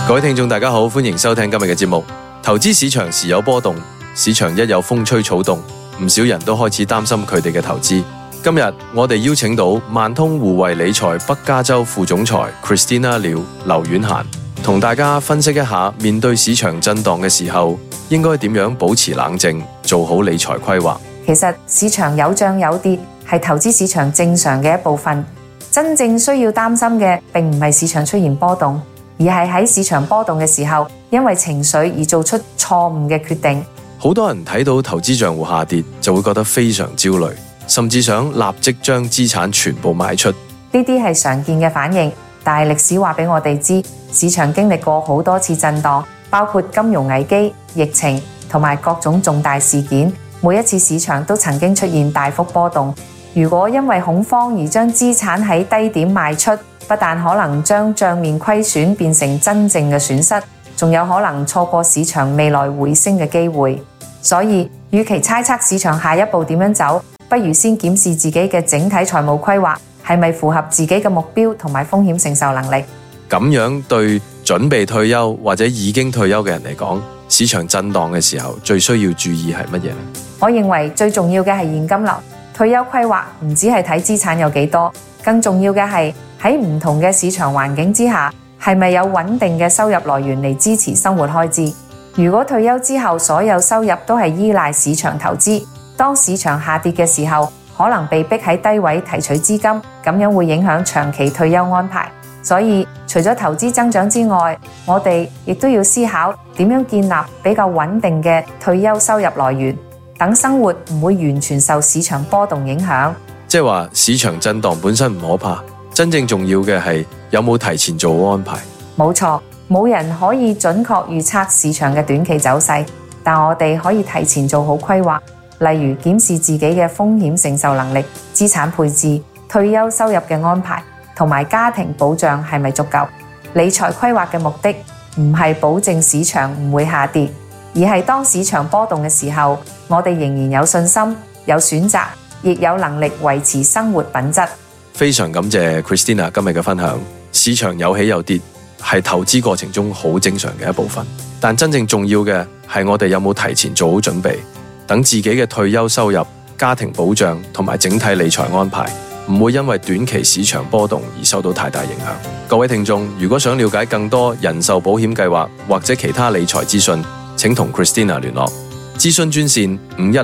各位聽眾大家好，歡迎收聽今日嘅節目。投資市場時有波動，市場一有風吹草動，唔少人都開始擔心佢哋嘅投資。今日我哋邀請到萬通互惠理財北加州副總裁 Christina 劉婉嫻，同大家分析一下面對市場震盪嘅時候，應該點樣保持冷靜，做好理財規劃。 其實市場有漲有跌係投資市場正常嘅一部分，真正需要擔心嘅並唔係市場出現波動，而係喺市場波動嘅時候，因為情緒而做出錯誤嘅決定。 好多人睇到投資賬戶下跌就會覺得非常焦慮，甚至想立即將資產全部賣出。 呢啲係常見嘅反應，但係歷史話俾我哋知，市場經歷過好多次震盪，包括金融危機、疫情同埋各種重大事件，每一次市場都曾經出現大幅波動。如果因為恐慌而將資產喺低點賣出，不但可能將帳面虧損變成真正嘅損失，仲有可能錯過市場未來回升嘅機會。所以，與其猜測市場下一步點樣走，不如先檢視自己嘅整體財務規劃係咪符合自己嘅目標同埋風險承受能力。 咁樣對準備退休或者已經退休嘅人嚟講，市場震盪嘅時候最需要注意係乜嘢呢？ 我認為最重要嘅係現金流。退休規劃唔只係睇資產有幾多，更重要嘅係喺唔同嘅市場環境之下，係咪有穩定嘅收入來源嚟支持生活開支。如果退休之後所有收入都係依賴市場投資，當市場下跌嘅時候，可能被逼喺低位提取資金，咁樣會影響長期退休安排。所以除咗投資增長之外，我哋亦都要思考點樣建立比較穩定嘅退休收入來源，等生活唔會完全受市場波動影響。 即係話市場震盪本身唔可怕，真正重要嘅係有冇提前做好安排。 冇錯，冇人可以準確預測市場嘅短期走勢，但我哋可以提前做好規劃，例如檢視自己嘅風險承受能力、資產配置、退休收入嘅安排同埋家庭保障係咪足夠。理財規劃嘅目的唔係保證市場唔會下跌，而係當市場波動嘅時候，我哋仍然有信心、有選擇，亦有能力維持生活品質。 非常感謝 Christina 今日嘅分享。市場有起有跌，係投資過程中好正常嘅一部分，但真正重要嘅係我哋有冇提前做好準備，等自己嘅退休收入、家庭保障同埋整體理財安排唔會因為短期市場波動而受到太大影響。各位聽眾，如果想了解更多人壽保險計劃或者其他理財資訊，請同 Christina 聯絡。諮詢專線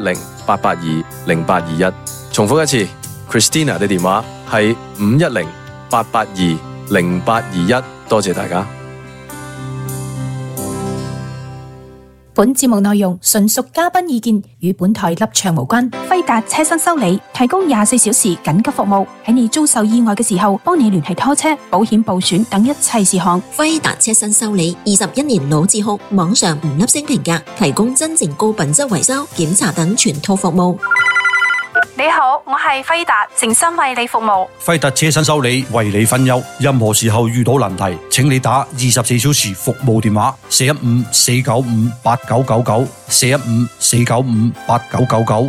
510-882-0821。重複一次 ，Christina 嘅電話係510-882-0821。多謝大家。 本節目內容純屬嘉賓意見，與本台立場無關。輝達車身修理提供24小時緊急服務，喺你遭受意外嘅時候，幫你聯繫拖車、保險報損等一切事項。 輝達車身修理21年老字號，網上5粒星評價，提供真正高品質維修、檢查等全套服務。 你好，我係輝達，誠心為你服務。 輝達車身修理為你分憂，任何時候遇到難題，請你打24小時服務電話415-495-8999 415-495-8999。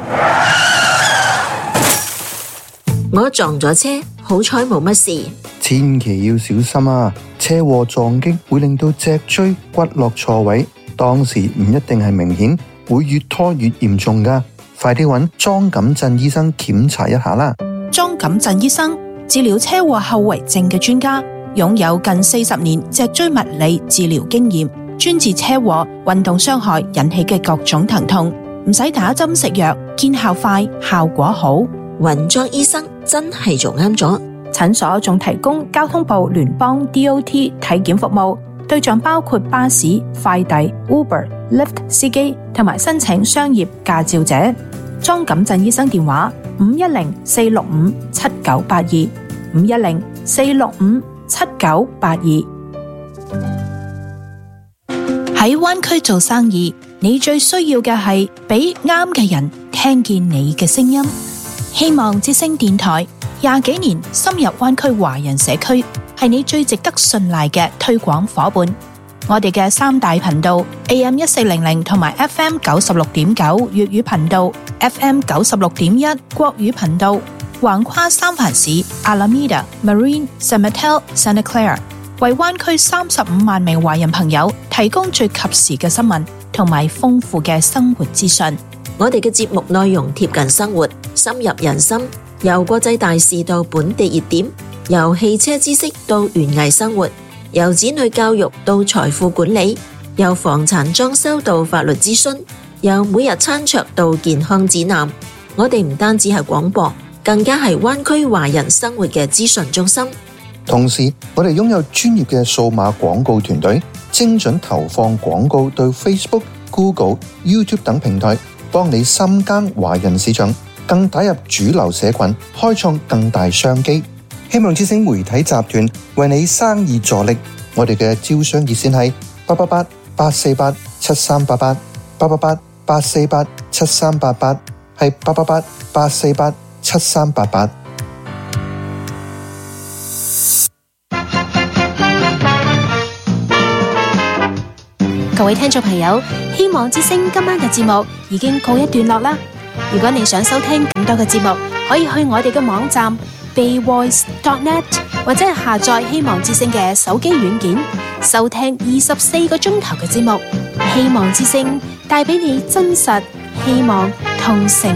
我撞咗車，好彩冇乜事。 千祈要小心啊！車禍撞擊會令到脊椎骨落錯位，當時唔一定係明顯，會越拖越嚴重㗎。快啲揾莊錦振醫生檢查一下啦！ 莊錦振醫生治療車禍後遺症嘅專家，擁有近40年脊椎物理治療經驗，專治車禍、運動傷害引起嘅各種疼痛，唔使打針食藥，見效快，效果好。 揾莊醫生真係做啱咗。 診所仲提供交通部聯邦 DOT 體檢服務，對象包括巴士、快遞、Uber、Lyft 司機同埋申請商業駕照者。莊錦振醫生電話510-465-7982 510-465-7982。喺灣區做生意，你最需要嘅係俾啱嘅人聽見你嘅聲音。希望之聲電台20幾年深入灣區華人社區，係你最值得信賴嘅推廣夥伴。我哋嘅3大頻道 AM1400 同埋 FM96.9 粵語頻道、FM96.1 國語頻道，橫跨三藩市、Alameda、Marine、San Mateo、Santa Clara。 為灣區35萬名華人朋友提供最及時嘅新聞同埋豐富嘅生活資訊。 我哋嘅節目內容貼近生活，深入人心，由國際大事到本地熱點，由汽車知識到園藝生活，由子女教育到財富管理，由房產裝修到法律諮詢，由每日餐桌到健康指南。我哋唔單止係廣播，更加係灣區華人生活嘅資訊中心。 同時，我哋擁有專業嘅數碼廣告團隊，精準投放廣告到 Facebook、Google、YouTube 等平台，幫你深耕華人市場，更打入主流社群，開創更大商機。希望之星媒體集團為你生意助力。我哋嘅招商熱線係888-848-7388，888-848-7388，係888-848-7388。 各位聽眾朋友，希望之星今晚嘅節目已經告一段落啦。如果你想收聽更多嘅節目，可以去我哋嘅網站 bayvoice.net 或者係下載希望之星嘅手機軟件，收聽24個鐘頭嘅節目。希望之星帶俾你真實、希望同誠